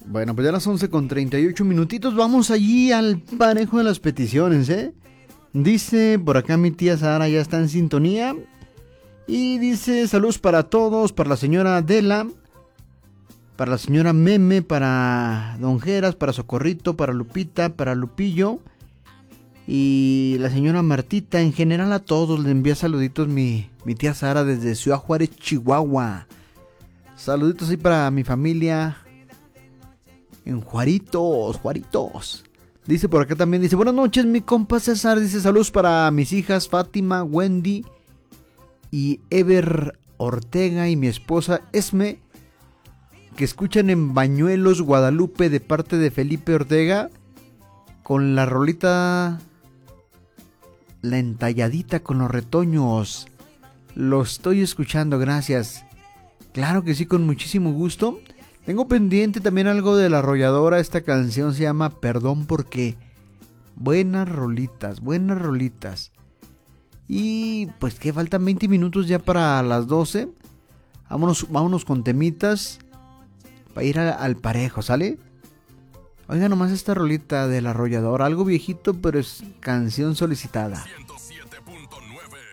Bueno, pues ya las 11:38 minutitos. Vamos allí al parejo de las peticiones, ¿eh? Dice por acá mi tía Sara ya está en sintonía. Y dice saludos para todos, para la señora Adela, para la señora Meme, para Don Geras, para Socorrito, para Lupita, para Lupillo y la señora Martita. En general a todos le envía saluditos mi tía Sara desde Ciudad Juárez, Chihuahua. Saluditos ahí para mi familia en Juaritos. Dice por acá también, dice buenas noches mi compa César. Dice saludos para mis hijas Fátima, Wendy y Ever Ortega y mi esposa Esme, que escuchan en Bañuelos, Guadalupe, de parte de Felipe Ortega, con la rolita La Entalladita con los Retoños. Lo estoy escuchando, gracias. Claro que sí, con muchísimo gusto. Tengo pendiente también algo de La Arrolladora. Esta canción se llama Perdón porque. Buenas rolitas. Y pues que faltan 20 minutos ya para las 12. Vámonos con temitas para ir al parejo, ¿sale? Oiga nomás esta rolita de La Arrolladora. Algo viejito, pero es canción solicitada.